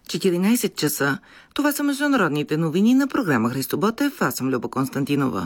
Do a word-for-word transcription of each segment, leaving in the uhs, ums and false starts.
четиринайсет часа. Това са международните новини на програма Христо Ботев. Аз съм Люба Константинова.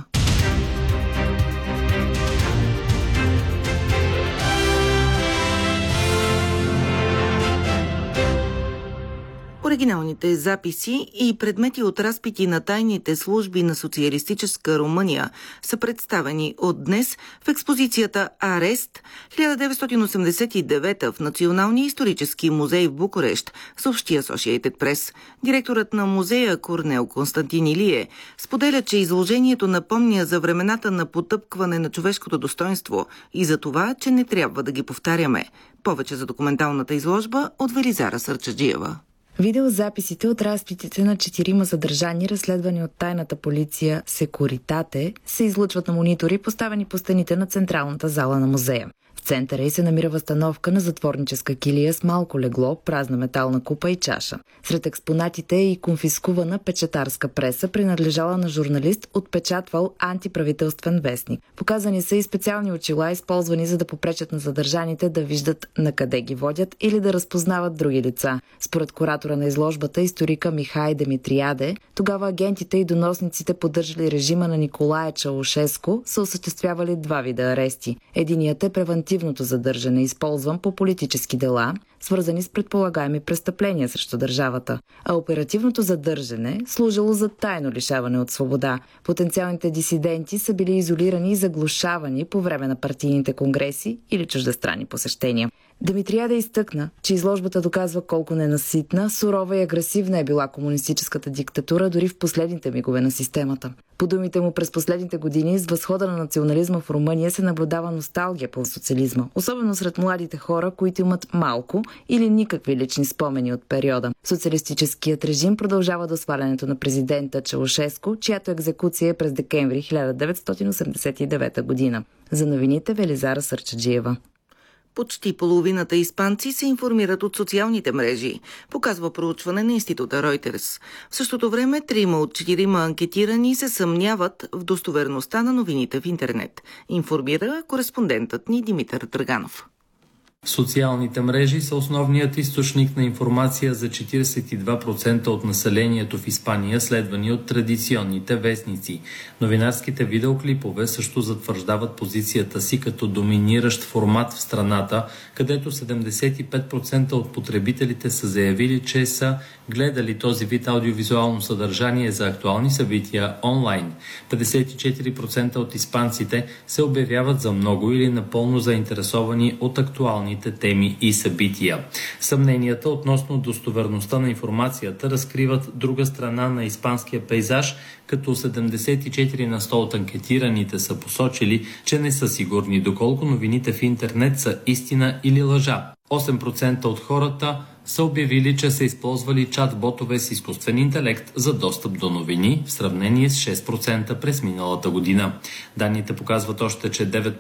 Оригиналните записи и предмети от разпити на тайните служби на социалистическа Румъния са представени от днес в експозицията Арест хиляда деветстотин осемдесет и девета в Националния исторически музей в Букурещ, съобщи Associated Press. Директорът на музея Корнел Константин Илие споделя, че изложението напомня за времената на потъпкване на човешкото достоинство и за това, че не трябва да ги повтаряме. Повече за документалната изложба от Велизара Сърчаджиева. Видеозаписите от разпитите на четирима задържани, разследвани от тайната полиция Секуритате, се излъчват на монитори, поставени по стените на централната зала на музея. В центъра й се намира възстановка на затворническа килия с малко легло, празна метална купа и чаша. Сред експонатите е и конфискувана печатарска преса, принадлежала на журналист, отпечатвал антиправителствен вестник. Показани са и специални очила, използвани за да попречат на задържаните да виждат на къде ги водят или да разпознават други лица. Според куратора на изложбата, историка Михай Димитриаде, тогава агентите и доносниците, поддържали режима на Николая Чаушеску, са осъществявали два вида арести. Единият е превентивното задържане, използван по политически дела, свързани с предполагаеми престъпления срещу държавата, а оперативното задържане служило за тайно лишаване от свобода. Потенциалните дисиденти са били изолирани и заглушавани по време на партийните конгреси или чуждестранни посещения. Димитриада изтъкна, че изложбата доказва колко ненаситна, сурова и агресивна е била комунистическата диктатура дори в последните мигове на системата. По думите му, през последните години с възхода на национализма в Румъния се наблюдава носталгия по социализма, особено сред младите хора, които имат малко или никакви лични спомени от периода. Социалистическият режим продължава до свалянето на президента Чаушеску, чиято екзекуция е през декември хиляда деветстотин осемдесет и девета година. За новините Велизара Сърчаджиева. Почти половината испанци се информират от социалните мрежи, показва проучване на института Reuters. В същото време трима от четирима анкетирани се съмняват в достоверността на новините в интернет, информира кореспондентът ни Димитър Драганов. Социалните мрежи са основният източник на информация за четирийсет и два процента от населението в Испания, следвани от традиционните вестници. Новинарските видеоклипове също затвърждават позицията си като доминиращ формат в страната, където седемдесет и пет процента от потребителите са заявили, че са гледали този вид аудиовизуално съдържание за актуални събития онлайн. петдесет и четири процента от испанците се обявяват за много или напълно заинтересовани от актуални теми и събития. Съмненията относно достоверността на информацията разкриват друга страна на испанския пейзаж, като седемдесет и четири на сто от анкетираните са посочили, че не са сигурни доколко новините в интернет са истина или лъжа. осем процента от хората са обявили, че са използвали чат-ботове с изкуствен интелект за достъп до новини, в сравнение с шест процента през миналата година. Данните показват още, че девет